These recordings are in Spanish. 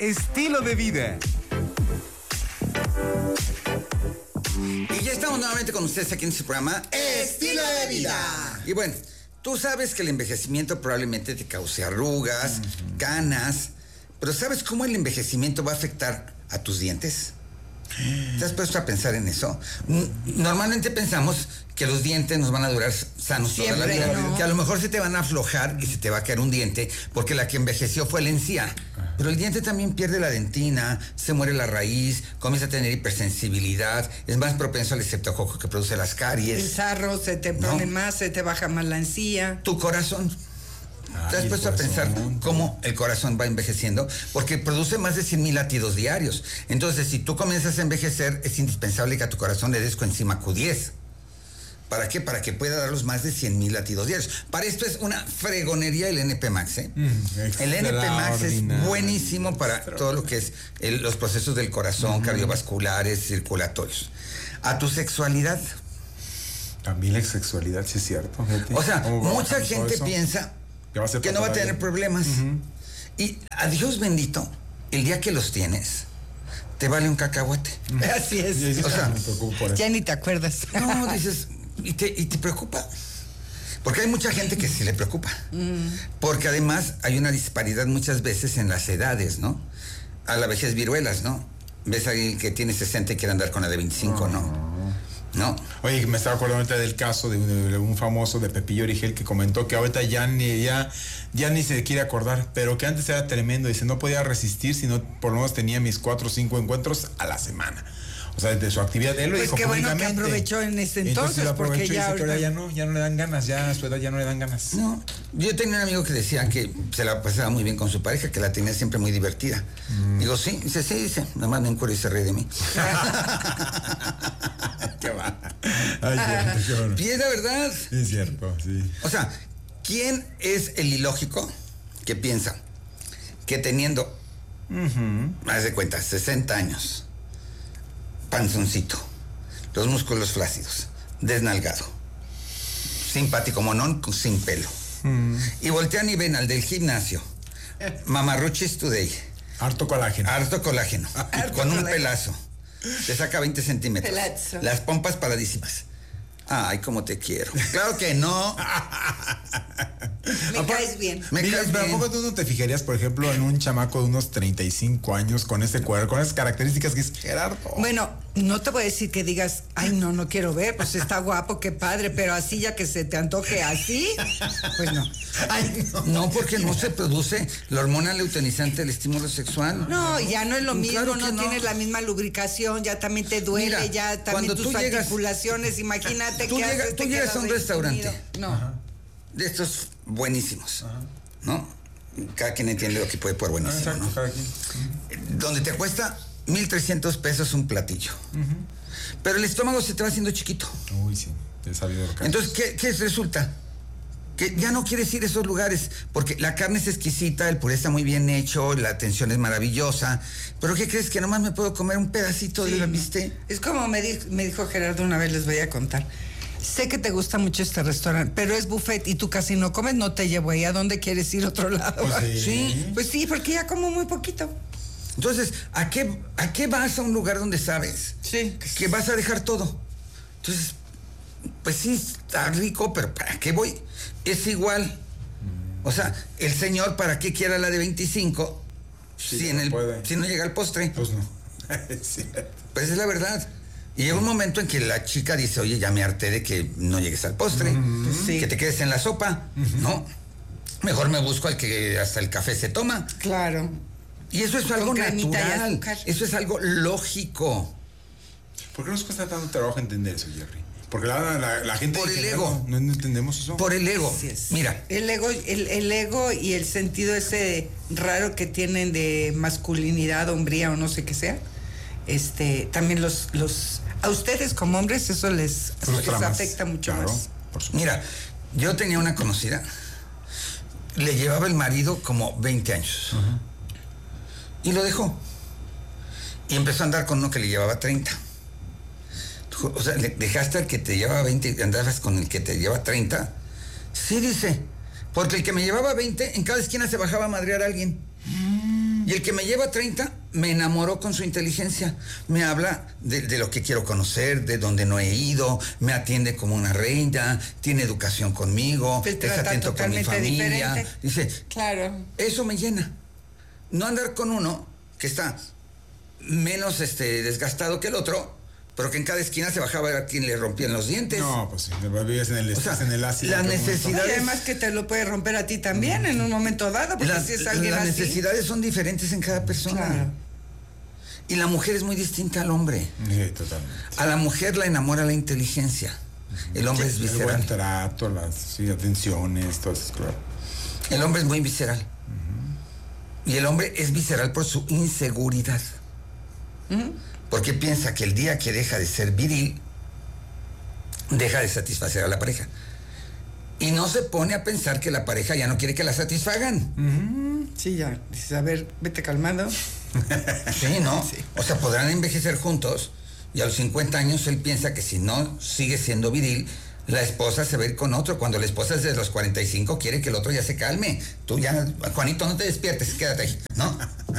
estilo de vida. Y ya estamos nuevamente con ustedes aquí en su programa Estilo de Vida. Y bueno, tú sabes que el envejecimiento probablemente te cause arrugas, canas, pero ¿sabes cómo el envejecimiento va a afectar a tus dientes? ¿Te has puesto a pensar en eso? Normalmente pensamos que los dientes nos van a durar sanos toda la vida, ¿no? Que a lo mejor se te van a aflojar y se te va a caer un diente porque la que envejeció fue la encía. Pero el diente también pierde la dentina, se muere la raíz, comienza a tener hipersensibilidad, es más propenso al estreptococo que produce las caries. El sarro se te pone más, se te baja más la encía. Tu corazón. ¿Te has puesto a pensar cómo el corazón va envejeciendo? Porque produce más de 100,000 latidos diarios. Entonces, si tú comienzas a envejecer, es indispensable que a tu corazón le des coenzima Q10. ¿Para qué? Para que pueda dar los más de 100,000 latidos diarios. Para esto es una fregonería el NP Max, ¿eh? El NP Max es buenísimo para todo lo que es los procesos del corazón, cardiovasculares, circulatorios. A tu sexualidad. También la sexualidad, sí es cierto. Gente. O sea, mucha gente piensa que no va a tener problemas. Y a Dios bendito, el día que los tienes, te vale un cacahuate. Así es. O sea, ya ni te acuerdas. No, dices, y te preocupa. Porque hay mucha gente que sí le preocupa. Porque además hay una disparidad muchas veces en las edades, ¿no? A la vejez viruelas, ¿no? Ves a alguien que tiene 60 y quiere andar con la de 25, ¿no? Oye, me estaba acordando ahorita del caso de un famoso de Pepillo Origel que comentó que ahorita ya ni se quiere acordar, pero que antes era tremendo. Dice, no podía resistir si no por lo menos tenía mis 4 o 5 encuentros a la semana. O sea, de su actividad, él lo dijo públicamente. Pues qué bueno que aprovechó en ese entonces, lo aprovechó porque ya y dice que ahora ya no le dan ganas, ya a su edad ya no le dan ganas. No, yo tenía un amigo que decía que se la pasaba muy bien con su pareja, que la tenía siempre muy divertida. Digo, sí, dice, nada más me encuero y se ríe de mí. Qué va. Ay, y es la verdad. Sí, es cierto, sí. O sea, ¿quién es el ilógico que piensa que teniendo, haz de cuenta, 60 años, panzoncito, los músculos flácidos, desnalgado, simpático monón, sin pelo, y voltean y ven al del gimnasio, mamarruchis today, harto colágeno, con un pelazo, te saca 20 centímetros, Pelazo. las pompas paradísimas. Ay, cómo te quiero. Claro que no. Me caes bien. ¿A poco tú no te fijarías, por ejemplo, en un chamaco de unos 35 años con ese cuerpo, con esas características que es Gerardo? Bueno, no te voy a decir que digas, ay, no quiero ver, pues está guapo, qué padre, pero así ya que se te antoje así, pues no. Ay, no, porque no se produce la hormona luteinizante del estímulo sexual. No, ya no es lo mismo, Claro que no tienes la misma lubricación, ya también te duele, Mira, ya también tus articulaciones, imagínate tú llegas a un restaurante. No. De estos buenísimos, ¿no? Cada quien entiende lo que puede por buenísimo, Exacto, ¿no? cada quien. Donde te cuesta 1,300 pesos un platillo. Pero el estómago se te va haciendo chiquito. Uy, sí, he sabido lo que Entonces, ¿qué resulta? Que ya no quieres ir a esos lugares, porque la carne es exquisita, el puré está muy bien hecho, la atención es maravillosa, pero ¿qué crees? Que nomás me puedo comer un pedacito de la bistec. Es como me dijo Gerardo una vez, les voy a contar. Sé que te gusta mucho este restaurante, pero es buffet y tú casi no comes, no te llevo ahí. ¿A dónde quieres ir? ¿Otro lado? Pues sí. Pues sí, porque ya como muy poquito. Entonces, ¿a qué vas a un lugar donde sabes que vas a dejar todo? Entonces, pues sí, está rico, pero ¿para qué voy? Es igual. O sea, el señor, ¿para qué quiera la de 25 si no llega al postre? Pues no. Sí. Pues es la verdad. Y llega un momento en que la chica dice, oye, ya me harté de que no llegues al postre, que te quedes en la sopa, ¿no? Mejor me busco al que hasta el café se toma. Claro. Y eso es algo natural, eso es algo lógico. ¿Por qué nos cuesta tanto trabajo entender eso, Jerry? Porque la gente... Por el ego. No entendemos eso. Por el ego. Así es. Mira. El ego y el sentido ese raro que tienen de masculinidad, hombría o no sé qué sea. También a ustedes como hombres eso les afecta mucho más. Mira, yo tenía una conocida, le llevaba el marido como 20 años y lo dejó y empezó a andar con uno que le llevaba 30. O sea, le dejaste al que te llevaba 20 y andabas con el que te lleva 30. Sí, dice, porque el que me llevaba 20 en cada esquina se bajaba a madrear a alguien. Y el que me lleva 30 me enamoró con su inteligencia. Me habla de lo que quiero conocer, de donde no he ido, me atiende como una reina, tiene educación conmigo, Te es trata atento con mi totalmente familia. diferente. Dice, Claro. eso me llena. No andar con uno que está menos desgastado que el otro, pero que en cada esquina se bajaba a ver a quién le rompían los dientes. No, pues sí, vives en el, O sea, estás en el ácido. las en qué momento. necesidades- Y además que te lo puede romper a ti también en un momento dado, porque si es alguien las así. necesidades son diferentes en cada persona. Claro. Y la mujer es muy distinta al hombre. Sí, totalmente. A la mujer la enamora la inteligencia. El hombre es El buen visceral. trato, las atenciones, todo eso, claro. El hombre es muy visceral. Y el hombre es visceral por su inseguridad. Porque piensa que el día que deja de ser viril, deja de satisfacer a la pareja. Y no se pone a pensar que la pareja ya no quiere que la satisfagan. Sí, ya. Dices, a ver, vete calmando. Sí, ¿no? Sí. O sea, podrán envejecer juntos y a los 50 años él piensa que si no sigue siendo viril, la esposa se va a ir con otro. Cuando la esposa es de los 45 quiere que el otro ya se calme. Tú ya, Juanito, no te despiertes, quédate ahí, ¿no?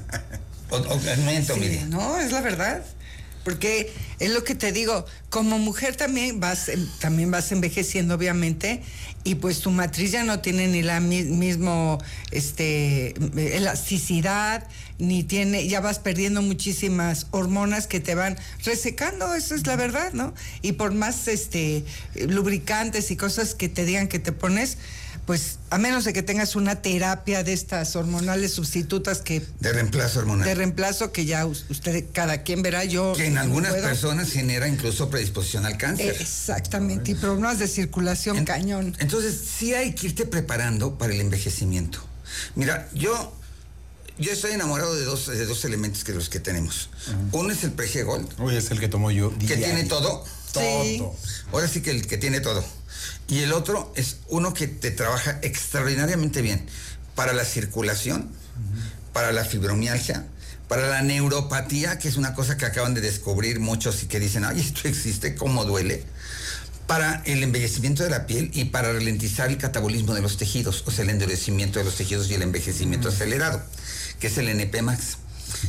O miento, Sí, Miriam. no, es la verdad. Porque es lo que te digo, como mujer también vas envejeciendo, obviamente, y pues tu matriz ya no tiene ni la mismo elasticidad, ni tiene, ya vas perdiendo muchísimas hormonas que te van resecando, eso es la verdad, ¿no? Y por más lubricantes y cosas que te digan que te pones, pues a menos de que tengas una terapia de estas hormonales sustitutas que De reemplazo hormonal. de reemplazo que ya usted, cada quien verá, yo Que en no algunas puedo. personas genera incluso predisposición al cáncer. Exactamente, y problemas de circulación cañón. Entonces, sí hay que irte preparando para el envejecimiento. Mira, yo estoy enamorado de dos elementos que los que tenemos. Uno es el Prege Gold, Uy, es el que tomo yo. que diario. tiene todo. Sí. Todo. Ahora sí que el que tiene todo. Y el otro es uno que te trabaja extraordinariamente bien para la circulación, para la fibromialgia, para la neuropatía, que es una cosa que acaban de descubrir muchos y que dicen, ay, esto existe, cómo duele, para el envejecimiento de la piel y para ralentizar el catabolismo de los tejidos, o sea, el endurecimiento de los tejidos y el envejecimiento acelerado, que es el NP Max.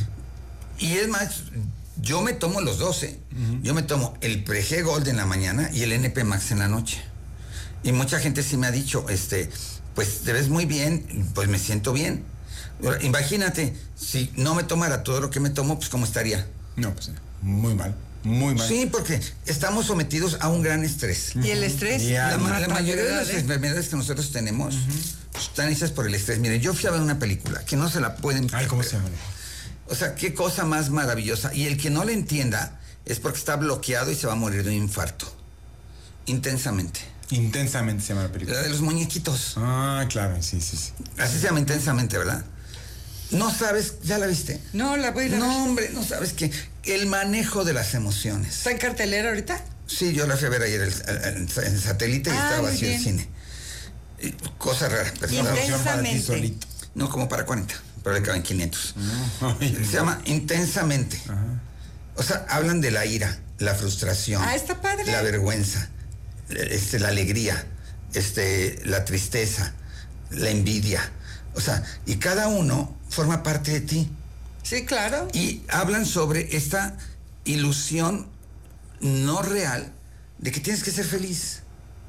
Y es más, yo me tomo los 12. Yo me tomo el Prege Gold en la mañana y el NP Max en la noche. Y mucha gente sí me ha dicho, pues te ves muy bien, pues me siento bien. Ahora, imagínate, si no me tomara todo lo que me tomo, pues ¿cómo estaría? No, pues muy mal. Muy mal. Sí, porque estamos sometidos a un gran estrés. Y el estrés, Y La mata, mayoría de ¿verdad? las enfermedades que nosotros tenemos están hechas por el estrés. Miren, yo fui a ver una película que no se la pueden... Ay, ¿cómo se llama? O sea, qué cosa más maravillosa. Y el que no le entienda es porque está bloqueado y se va a morir de un infarto. Intensamente. Intensamente se llama la película. La de los muñequitos. Ah, claro, sí. Así se llama Intensamente, ¿verdad? No sabes, ¿ya la viste? No, la voy a ir a ver. No, hombre, no sabes que el manejo de las emociones. ¿Está en cartelera ahorita? Sí, yo la fui a ver ayer en satélite y estaba muy vacío el bien. cine. Y cosa rara. Y Una Intensamente. Para ti solito. no, como para 40, pero le caben 500. Ay, Se llama Intensamente. O sea, hablan de la ira, la frustración. Ah, está padre. La vergüenza, la alegría, la tristeza, la envidia. O sea, y cada uno forma parte de ti. Sí, claro. Y hablan sobre esta ilusión no real de que tienes que ser feliz.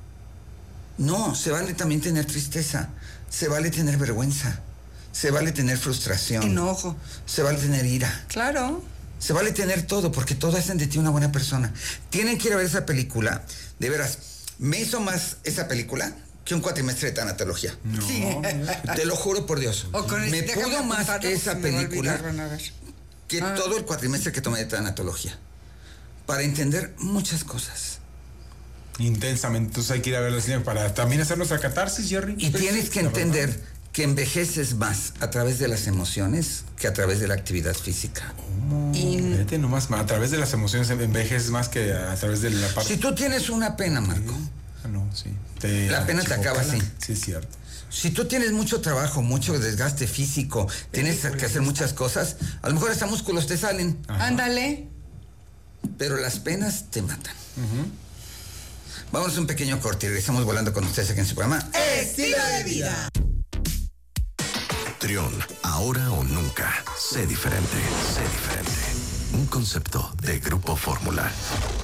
No, se vale también tener tristeza, se vale tener vergüenza, se vale tener frustración, Enojo. se vale tener ira, Claro. se vale tener todo, porque todo hacen de ti una buena persona. Tienen que ir a ver esa película. De veras, me hizo más esa película que un cuatrimestre de tanatología. No. Sí. Te lo juro por Dios. O con Me déjame pudo más apuntarlo, esa se me va a película olvidar, van a ver. que Ah. todo el cuatrimestre que tomé de tanatología. Para entender muchas cosas. Intensamente. Entonces hay que ir a ver la cine para también hacer nuestra catarsis, Jerry. Y Pues, tienes que la entender verdad. que envejeces más a través de las emociones que a través de la actividad física. Vete nomás, a través de las emociones envejeces más que a través de la parte. Si tú tienes una pena, Marco, Ah, no, sí. La pena te acaba así. Sí, es cierto. si tú tienes mucho trabajo, mucho desgaste físico, tienes que hacer muchas cosas, a lo mejor hasta músculos te salen, Ajá. Ándale. pero las penas te matan. Vamos a un pequeño corte y regresamos volando con ustedes aquí en su programa. Estilo de vida. Trión, ahora o nunca. Sé diferente. Sé diferente. Un concepto de Grupo Fórmula.